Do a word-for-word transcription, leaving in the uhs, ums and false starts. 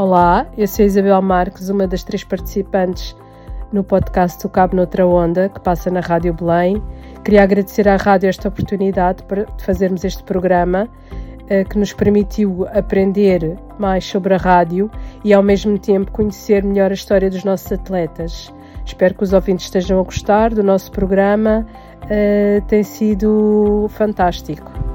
Olá, eu sou a Isabel Marques, uma das três participantes no podcast O Cabo Noutra Onda, que passa na Rádio Belém. Queria agradecer à rádio esta oportunidade de fazermos este programa, que nos permitiu aprender mais sobre a rádio e ao mesmo tempo conhecer melhor a história dos nossos atletas. Espero que os ouvintes estejam a gostar do nosso programa, uh, tem sido fantástico.